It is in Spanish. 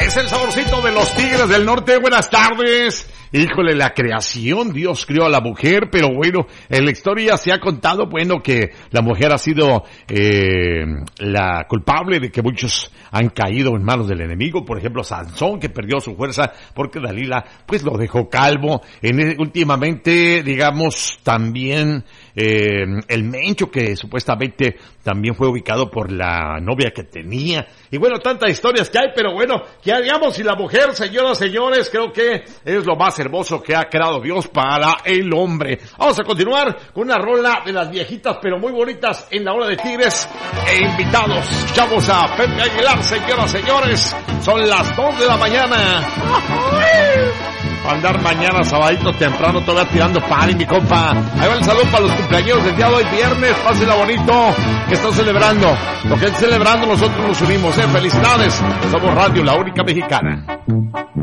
Es el saborcito de los Tigres del Norte. Buenas tardes. Híjole, la creación, Dios crió a la mujer, pero bueno, en la historia se ha contado, bueno, que la mujer ha sido la culpable de que muchos han caído en manos del enemigo. Por ejemplo, Sansón, que perdió su fuerza porque Dalila, pues lo dejó calvo. Últimamente, digamos, también el Mencho, que supuestamente también fue ubicado por la novia que tenía. Y bueno, tantas historias que hay, pero bueno, ¿qué haríamos si la mujer, señoras, señores? Creo que es lo más hermoso que ha creado Dios para el hombre. Vamos a continuar con una rola de las viejitas, pero muy bonitas en la hora de Tigres e invitados. Escuchamos a Pepe Aguilar, señoras, señores. Son las 2 de la mañana. Para andar mañana, sabadito temprano, todavía tirando party, mi compa. Ahí va el saludo para los cumpleaños del día de hoy, viernes. Pásenla bonito, que están celebrando. Lo que están celebrando, nosotros nos unimos, Felicidades. Somos Radio La Única Mexicana.